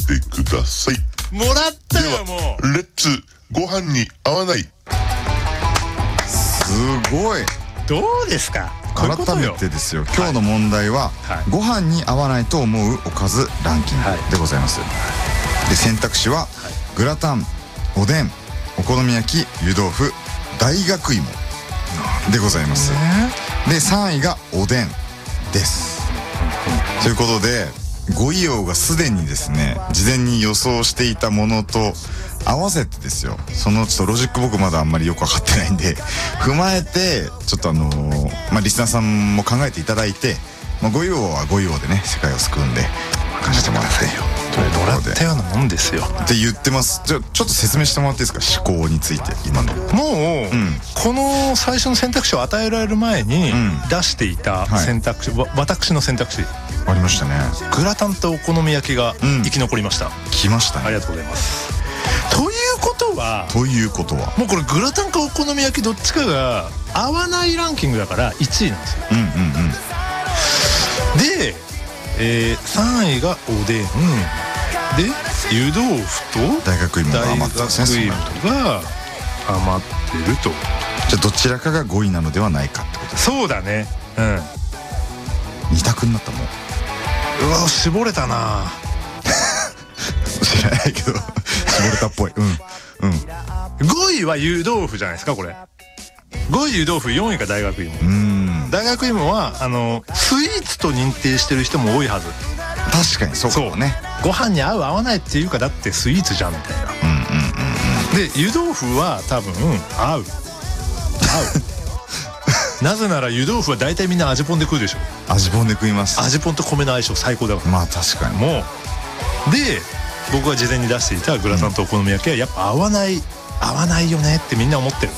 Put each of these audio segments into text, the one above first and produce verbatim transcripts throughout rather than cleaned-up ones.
てください。 もらったよ。もうレッツご飯に合わない。 すごい。 どうですか。こういうこと改よめてですよ、今日の問題は、 はい、 ご飯に合わないと思うおかずランキングでございます、はい、で選択肢は、はい、グラタン、おでん、お好み焼き、湯豆腐、大学芋でございます、ね、でさんいがおでんです、うん、ということでごいようがすでにですね事前に予想していたものと合わせてですよ、そのちょっとロジック僕まだあんまりよく分かってないんで踏まえてちょっとあのー、まあリスナーさんも考えていただいて、まあ、ごいようはごいようでね世界を救うんで感じてもらってよというところでもらったようなもんですよって言ってます。じゃあちょっと説明してもらっていいですか、思考について。今のもう、うん、この最初の選択肢を与えられる前に出していた選択肢、うん、はい、私の選択肢ありましたね。 グラタンとお好み焼きが生き残りました、うん、 来ましたね。 ありがとうございます。ということはということはもうこれグラタンかお好み焼きどっちかが合わないランキングだからいちいなんですよ。うんうんうん。で、えー、さんいがおでんで湯豆腐と大学芋が余ってますね。 大学芋が余ってると。 じゃあどちらかがごいなのではないかってことですか。 そうだね。うん。 に択になったもん。 うわ絞れたな。 知らないけど絞れたっぽい。うんうん。ごいは湯豆腐じゃないですかこれ。ごい湯豆腐、よんいが大学芋。うん。大学芋はあのスイーツと認定してる人も多いはず。 確かにそうかもね。 ご飯に合う合わないっていうかだってスイーツじゃんみたいな。うんうんうんうん。で湯豆腐は多分合う合う。なぜなら湯豆腐は大体みんな味ぽんで食うでしょ。 味ぽんで食います。 味ぽんと米の相性最高だから。 まあ確かに。 もうで僕が事前に出していたグラタンとお好み焼きはやっぱ合わない合わないよねってみんな思ってる。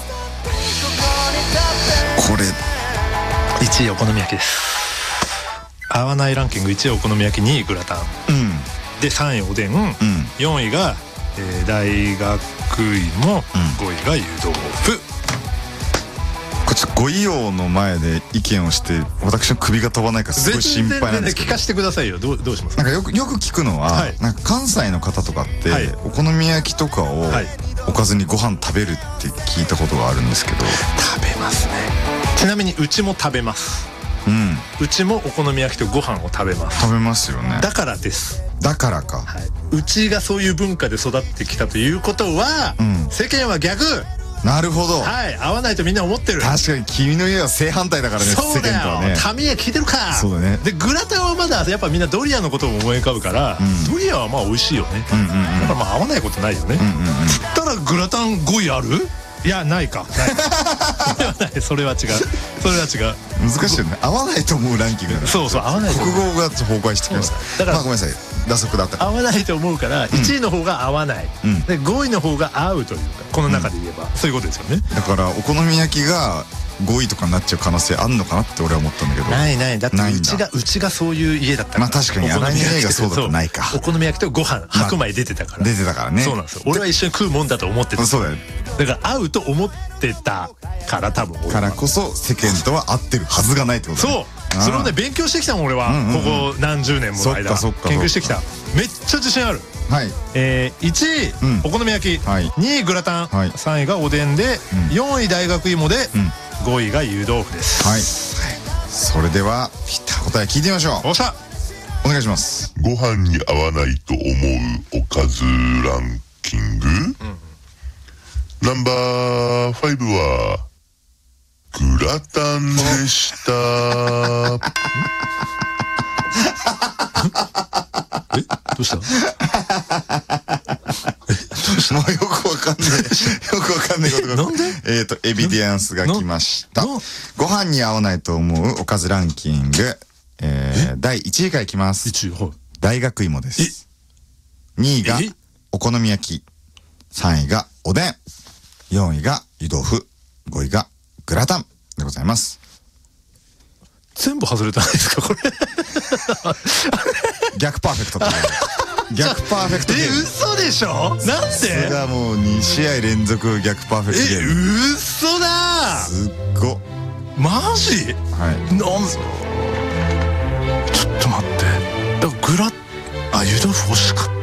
これいちいお好み焼きです。合わないランキングいちいお好み焼き、にいグラタン、うん、でさんいおでん、うん、よんいが、えー、大学芋、うん、ごいが湯豆腐。 こっちごいようの前で意見をして私の首が飛ばないかすごい心配なんですけど。 聞かせてくださいよ。どう、どうしますか。 なんかよくよく聞くのは、はい、なんか関西の方とかって、はい、お好み焼きとかをおかずにご飯食べるって聞いたことがあるんですけど。 食べますね。ちなみにうちも食べます。うん、うちもお好み焼きとご飯を食べます。 食べますよね。 だからです。 だからか、はい、 うちがそういう文化で育ってきたということは、うん、世間は逆。 なるほど。 はい、合わないとみんな思ってる。 確かに君の家は正反対だからね。 そうだよ。 世間とはね。 タミヤ聞いてるか。 そうだね。 でグラタンはまだやっぱみんなドリアのことを思い浮かぶから、うん、ドリアはまあ美味しいよね。うんうんうん、だからまあ合わないことないよね。うんうんうん、つったらグラタンごいある？いやないか。ないそれは違う。それは違う。 難しいよね。合わないと思うランキングだから。 そうそう合わないと思う。 国語が崩壊してきました。だから、まあ、ごめんなさい。打足だった。 合わないと思うからいちいの方が合わない。うん、でごいの方が合うというかこの中で言えば、うん、そういうことですよね。 だからお好み焼きがごいとかになっちゃう可能性あんのかなって俺は思ったんだけど。 ないない。だってうちがうちがそういう家だったから。 まあ確かに洗い家がそうだとないか。 お好み焼きとご飯白米出てたから。 出てたからね。 そうなんですよ。俺は一緒に食うもんだと思ってた。 そうだよ。 だから合うと思ってたから多分からこそ世間とは合ってるはずがないってことだね。 そう。それをね勉強してきたもん俺は、うんうんうん、ここ何十年もの間研究してきた。めっちゃ自信ある。はい。えー、いちい、うん、お好み焼き、はい、にいグラタン、はい、さんいがおでんで、うん、よんい大学芋で、うん、ごいが湯豆腐です。はい。 それでは答え聞いてみましょう。 おっしゃ。 お願いします。 ご飯に合わないと思うおかずランキング、うん、ナンバーファイブはグラタンでした。 えどうした？ もうよくわかんないよくわかんないことがなんでえっとエビデンスが来ました。ご飯に合わないと思うおかずランキング、えー、だいいちいからいきます。いちい、はい、大学芋です。にいがお好み焼き、さんいがおでん、よんいが湯豆腐、ごいがグラタンでございます。 全部外れたんですかこれ。 逆パーフェクトだね。逆パーフェクトゲーム。 え、嘘でしょ。なんで。 それがもうにしあい連続逆パーフェクトゲーム。 え、嘘だ。 すっご。 マジ。はい。なんちょっと待って。だからグラあ湯豆腐欲しかった。